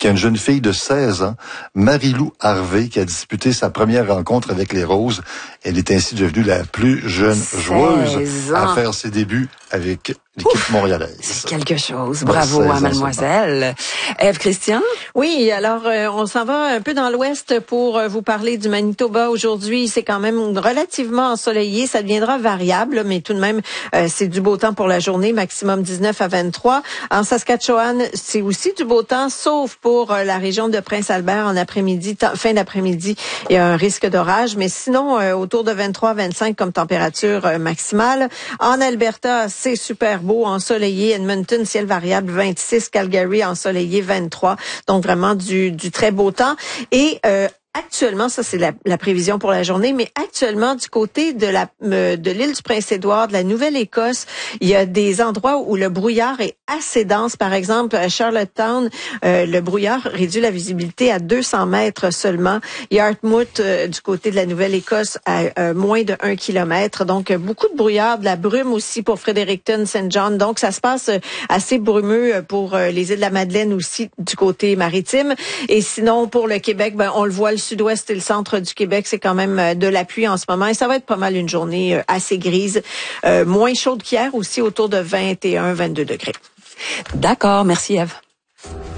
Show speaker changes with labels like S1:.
S1: qu'il y a une jeune fille de 16 ans, Marie-Lou Harvey, qui a disputé sa première rencontre avec les Roses. Elle est ainsi devenue la plus jeune joueuse à faire ses débuts avec l'équipe montréalaise.
S2: C'est quelque chose. Bravo à mademoiselle. Ève Christian?
S3: Oui, alors on s'en va un peu dans l'ouest pour vous parler du Manitoba. Aujourd'hui, c'est quand même relativement ensoleillé. Ça deviendra variable, mais tout de même, c'est du beau temps pour la journée, maximum 19 à 23. En Saskatchewan, c'est aussi du beau temps, sauf pour la région de Prince-Albert en après-midi, fin d'après-midi. Il y a un risque d'orage, mais sinon, autour de 23-25 comme température maximale. En Alberta, c'est super beau, ensoleillé. Edmonton, ciel variable 26. Calgary, ensoleillé 23. Donc vraiment du très beau temps. Et actuellement, ça c'est la prévision pour la journée, mais actuellement du côté de l'île du Prince-Édouard, de la Nouvelle-Écosse, il y a des endroits où le brouillard est assez dense. Par exemple, à Charlottetown, le brouillard réduit la visibilité à 200 mètres seulement. Yarmouth, du côté de la Nouvelle-Écosse, à moins de 1 kilomètre. Donc, beaucoup de brouillard, de la brume aussi pour Fredericton, Saint John. Donc, ça se passe assez brumeux pour les îles de la Madeleine aussi du côté maritime. Et sinon, pour le Québec, on le voit, le sud-ouest et le centre du Québec, c'est quand même de la pluie en ce moment. Et ça va être pas mal une journée assez grise. Moins chaude qu'hier aussi, autour de 21-22 degrés.
S2: D'accord. Merci, Ève.